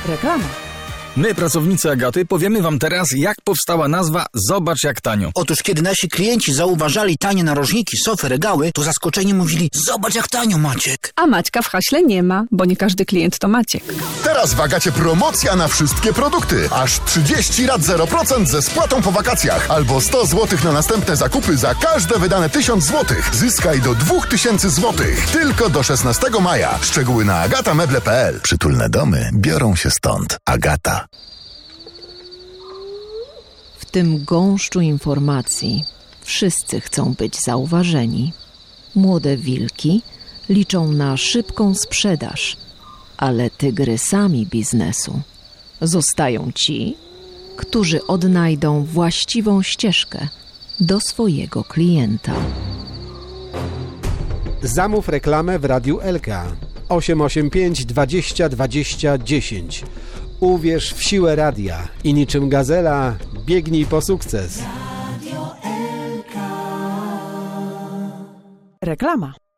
Reklama. My, pracownicy Agaty, powiemy wam teraz, jak powstała nazwa Zobacz jak tanio. Otóż kiedy nasi klienci zauważali tanie narożniki, sofy, regały, to zaskoczeni mówili: zobacz jak tanio, Maciek. A Maćka w haśle nie ma, bo nie każdy klient to Maciek. Teraz w Agacie promocja na wszystkie produkty. Aż 30 rat 0% ze spłatą po wakacjach. Albo 100 zł na następne zakupy za każde wydane 1000 zł. Zyskaj do 2000 zł. Tylko do 16 maja. Szczegóły na agatameble.pl. Przytulne domy biorą się stąd. Agata. W tym gąszczu informacji wszyscy chcą być zauważeni. Młode wilki liczą na szybką sprzedaż, ale tygrysami biznesu zostają ci, którzy odnajdą właściwą ścieżkę do swojego klienta. Zamów reklamę w Radiu Elka 885 20 20 10. Uwierz w siłę radia i niczym gazela biegnij po sukces. Reklama.